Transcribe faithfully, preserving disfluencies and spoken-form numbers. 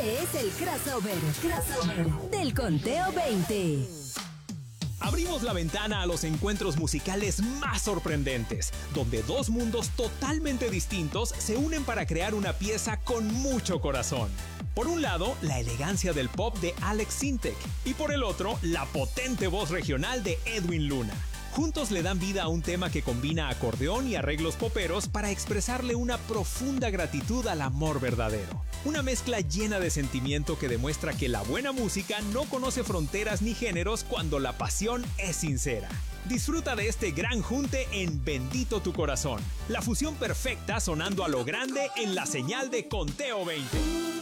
Este es el crossover, crossover del Conteo veinte. Abrimos la ventana a los encuentros musicales más sorprendentes, donde dos mundos totalmente distintos se unen para crear una pieza con mucho corazón. Por un lado, la elegancia del pop de Alex Sintek, y por el otro, la potente voz regional de Edwin Luna. Juntos le dan vida a un tema que combina acordeón y arreglos poperos para expresarle una profunda gratitud al amor verdadero. Una mezcla llena de sentimiento que demuestra que la buena música no conoce fronteras ni géneros cuando la pasión es sincera. Disfruta de este gran junte en Bendito tu Corazón, la fusión perfecta sonando a lo grande en la señal de Conteo veinte.